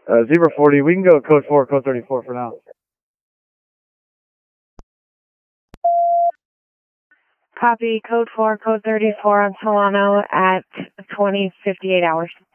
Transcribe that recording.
Zebra 40, we can go code 4, code 34 for now. Copy, code 4, code 34 on Solano at 20:58 hours.